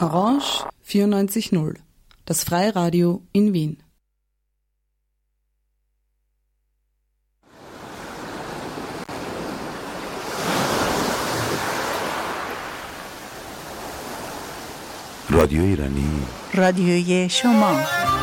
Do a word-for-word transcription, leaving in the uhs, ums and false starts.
Orange vierundneunzig Komma null, das Freiradio in Wien. رادیو ایرانی، رادیوی شما.